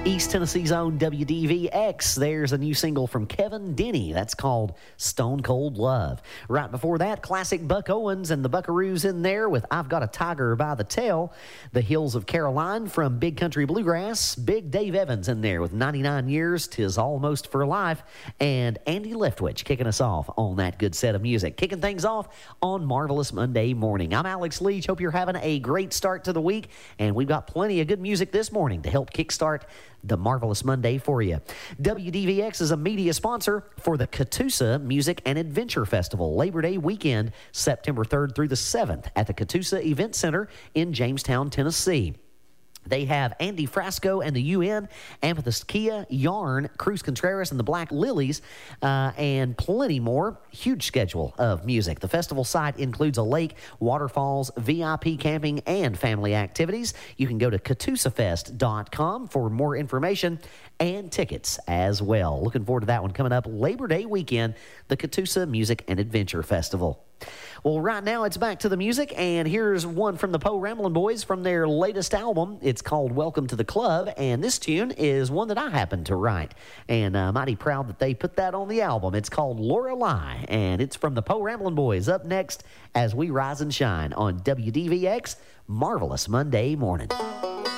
East Tennessee's own WDVX. There's a new single from Kevin Denny. That's called Stone Cold Love. Right before that, classic Buck Owens and the Buckaroos in there with I've Got a Tiger by the Tail. The Hills of Caroline from Big Country Bluegrass. Big Dave Evans in there with 99 Years, 'Tis Almost for Life. And Andy Leftwich kicking us off on that good set of music. Kicking things off on Marvelous Monday morning. I'm Alex Leach. Hope you're having a great start to the week. And we've got plenty of good music this morning to help kickstart the Marvelous Monday for you. WDVX is a media sponsor for the Catoosa Music and Adventure Festival, Labor Day weekend, September 3rd through the 7th at the Catoosa Event Center in Jamestown, Tennessee. They have Andy Frasco and the UN, Amethyst Kia, Yarn, Cruz Contreras and the Black Lilies, and plenty more. Huge schedule of music. The festival site includes a lake, waterfalls, VIP camping, and family activities. You can go to CatoosaFest.com for more information and tickets as well. Looking forward to that one coming up Labor Day weekend, the Catoosa Music and Adventure Festival. Well, right now it's back to the music, and here's one from the Poe Ramblin' Boys from their latest album. It's called Welcome to the Club, and this tune is one that I happened to write, and I'm mighty proud that they put that on the album. It's called Lorelei, and it's from the Poe Ramblin' Boys. Up next as we rise and shine on WDVX Marvelous Monday Morning.